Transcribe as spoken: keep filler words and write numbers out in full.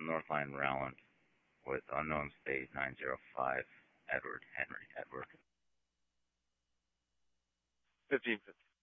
Northline Rowland with unknown state nine zero five Edward Henry Edward. fifteen fifty.